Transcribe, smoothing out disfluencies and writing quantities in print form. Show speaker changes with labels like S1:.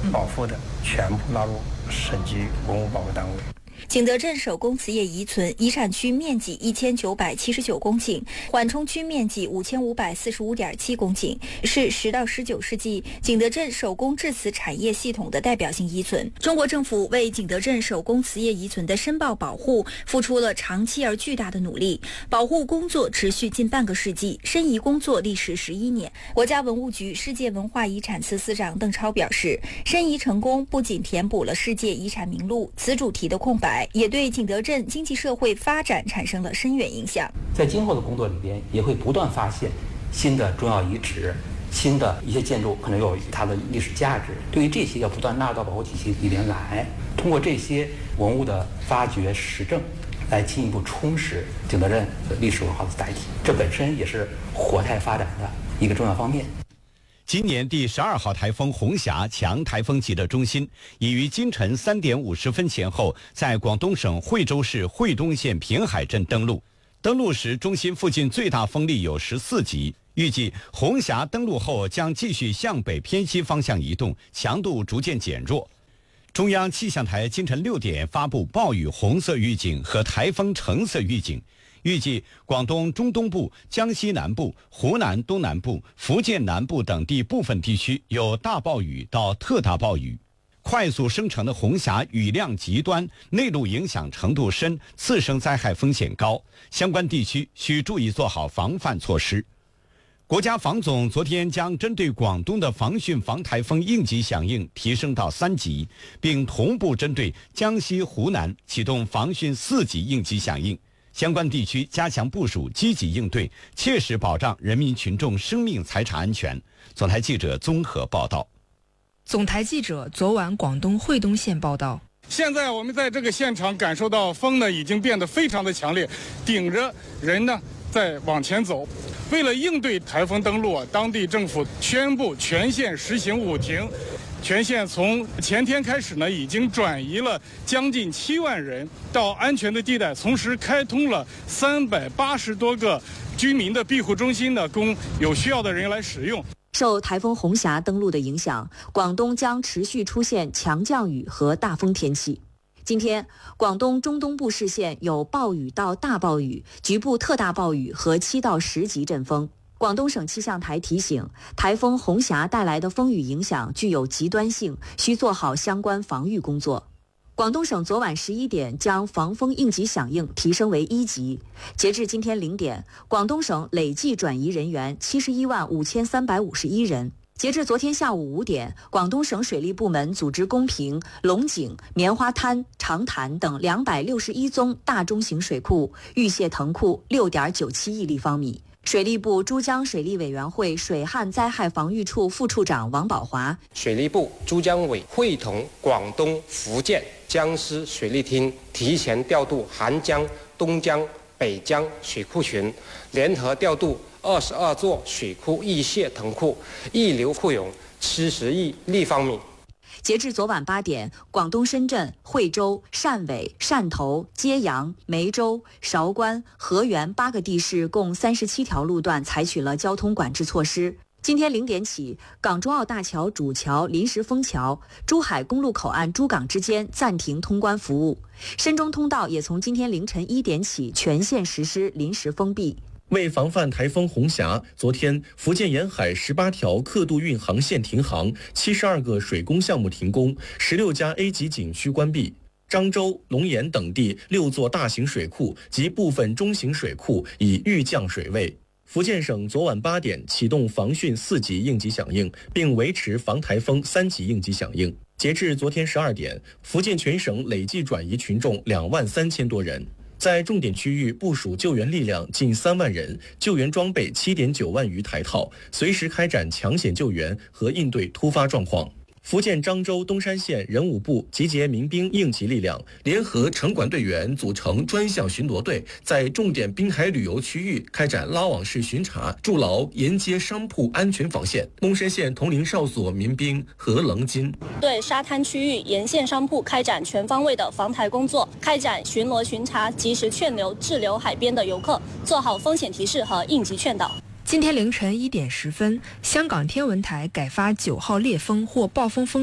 S1: 保护的全部纳入省级文物保护单位。
S2: 景德镇手工瓷业遗存遗产区面积1979公顷，缓冲区面积5545.7公顷，是10到19世纪景德镇手工制瓷产业系统的代表性遗存。中国政府为景德镇手工瓷业遗存的申报保护付出了长期而巨大的努力，保护工作持续近半个世纪，申遗工作历时11年。国家文物局世界文化遗产司司长邓超表示，申遗成功不仅填补了世界遗产名录此主题的空白，也对景德镇经济社会发展产生了深远影响。
S3: 在今后的工作里边，也会不断发现新的重要遗址，新的一些建筑可能有它的历史价值。对于这些，要不断纳入到保护体系里边来，通过这些文物的发掘实证，来进一步充实景德镇的历史文化的载体。这本身也是活态发展的一个重要方面。
S4: 今年第12号台风红霞强台风级的中心已于今晨3点50分前后在广东省惠州市惠东县平海镇登陆。登陆时，中心附近最大风力有14级。预计红霞登陆后将继续向北偏西方向移动，强度逐渐减弱。中央气象台今晨6点发布暴雨红色预警和台风橙色预警。预计广东中东部、江西南部、湖南东南部、福建南部等地部分地区有大暴雨到特大暴雨。快速生成的红霞雨量极端，内陆影响程度深，次生灾害风险高，相关地区需注意做好防范措施。国家防总昨天将针对广东的防汛防台风应急响应提升到3级，并同步针对江西、湖南启动防汛4级应急响应。相关地区加强部署，积极应对，切实保障人民群众生命财产安全。总台记者综合报道。
S5: 总台记者昨晚广东惠东县报道。
S6: 现在我们在这个现场感受到风呢已经变得非常的强烈，顶着人呢在往前走。为了应对台风登陆，当地政府宣布全县实行5停。全县从前天开始呢，已经转移了将近7万人到安全的地带，同时开通了380多个居民的庇护中心呢，供有需要的人来使用。
S7: 受台风红霞登陆的影响，广东将持续出现强降雨和大风天气。今天，广东中东部市县有暴雨到大暴雨、局部特大暴雨和7到10级阵风。广东省气象台提醒，台风红霞带来的风雨影响具有极端性，需做好相关防御工作。广东省昨晚11点将防风应急响应提升为1级。截至今天0点，广东省累计转移人员715351人。截至昨天下午5点，广东省水利部门组织公平、龙井、棉花滩、长潭等261宗大中型水库预泄腾库6.97亿立方米。水利部珠江水利委员会水旱灾害防御处副处长王宝华，
S8: 水利部珠江委会同广东、福建、江西水利厅提前调度韩江、东江、北江水库群，联合调度22座水库预泄腾库，溢流库涌70亿立方米。
S7: 截至昨晚8点，广东深圳、惠州、汕尾、汕头、揭阳、梅州、韶关、河源8个地市共37条路段采取了交通管制措施。今天0点起，港珠澳大桥主桥临时封桥，珠海公路口岸珠港之间暂停通关服务。深中通道也从今天凌晨1点起全线实施临时封闭。
S9: 为防范台风红霞，昨天福建沿海18条客渡运航线停航，72个水工项目停工，16家 A 级景区关闭。漳州、龙岩等地6座大型水库及部分中型水库已预降水位。福建省昨晚8点启动防汛4级应急响应，并维持防台风3级应急响应。截至昨天12点，福建全省累计转移群众23000多人。在重点区域部署救援力量近3万人，救援装备7.9万余台套，随时开展抢险救援和应对突发状况。福建漳州东山县人武部集结民兵应急力量，联合城管队员组成专项巡逻队，在重点滨海旅游区域开展拉网式巡查，筑牢沿街商铺安全防线。东山县铜陵哨所民兵何棱金
S10: 对沙滩区域沿线商铺开展全方位的防台工作，开展巡逻巡查，及时劝留滞留海边的游客，做好风险提示和应急劝导。
S5: 今天凌晨1点10分，香港天文台改发9号烈风或暴风风